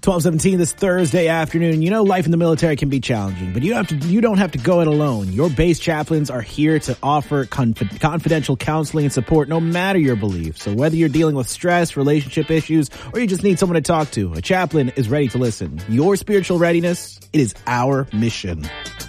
12:17 this Thursday afternoon. You know, life in the military can be challenging, but you don't have to go it alone. Your base chaplains are here to offer confidential counseling and support no matter your beliefs. So whether you're dealing with stress, relationship issues, or you just need someone to talk to, a chaplain is ready to listen. Your spiritual readiness, it is our mission.